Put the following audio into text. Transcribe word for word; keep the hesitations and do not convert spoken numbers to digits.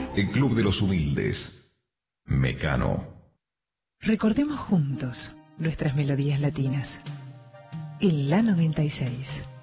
el club de los humildes. Mecano. Recordemos juntos nuestras melodías latinas. En la noventa y seis.